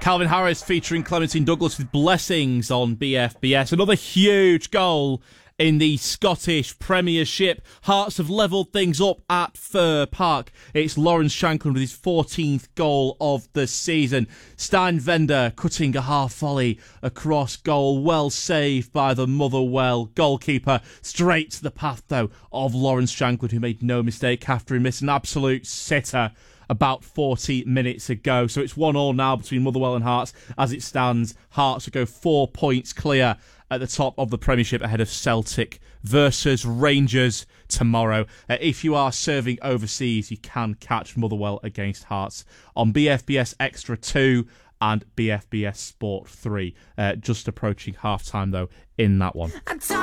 Calvin Harris featuring Clementine Douglas with Blessings on BFBS. Another huge goal in the Scottish Premiership. Hearts have levelled things up at Fir Park. It's Lawrence Shankland with his 14th goal of the season. Stein Vender cutting a half volley across goal. Well saved by the Motherwell goalkeeper. Straight to the path, though, of Lawrence Shankland, who made no mistake after he missed an absolute sitter about 40 minutes ago. So it's 1-1 now between Motherwell and Hearts. As it stands, Hearts will go 4 points clear at the top of the Premiership ahead of Celtic versus Rangers tomorrow. If you are serving overseas, you can catch Motherwell against Hearts on BFBS Extra 2 and BFBS Sport 3. Just approaching half-time, though, in that one.